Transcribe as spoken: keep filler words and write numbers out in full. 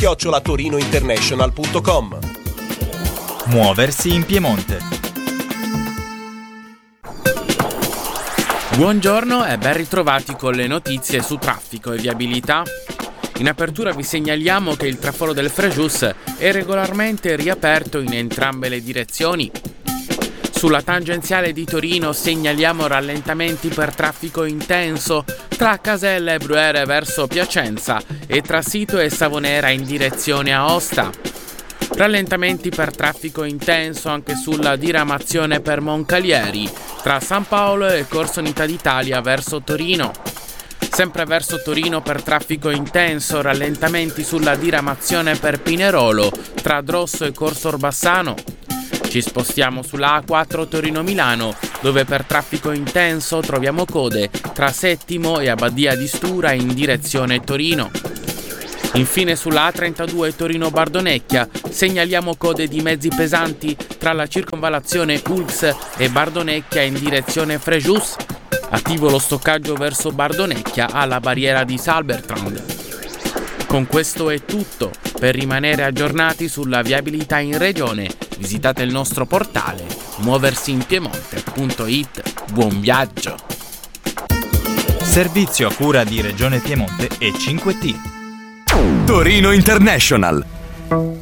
chiocciola torinointernational punto com. Muoversi in Piemonte. Buongiorno e ben ritrovati con le notizie su traffico e viabilità. In apertura vi segnaliamo che il traforo del Frejus è regolarmente riaperto in entrambe le direzioni. Sulla tangenziale di Torino segnaliamo rallentamenti per traffico intenso tra Casella e Bruyere verso Piacenza e tra Sito e Savonera in direzione Aosta. Rallentamenti per traffico intenso anche sulla diramazione per Moncalieri tra San Paolo e Corso Unità d'Italia verso Torino. Sempre verso Torino per traffico intenso, rallentamenti sulla diramazione per Pinerolo tra Drosso e Corso Orbassano. Ci spostiamo sulla A quattro Torino-Milano, dove per traffico intenso troviamo code tra Settimo e Abbadia di Stura in direzione Torino. Infine sulla A trentadue Torino-Bardonecchia segnaliamo code di mezzi pesanti tra la circonvallazione Ulx e Bardonecchia in direzione Frejus. Attivo lo stoccaggio verso Bardonecchia alla barriera di Salbertrand. Con questo è tutto. Per rimanere aggiornati sulla viabilità in regione, visitate il nostro portale muoversi in piemonte punto it. Buon viaggio! Servizio a cura di Regione Piemonte e cinque T. Torino International.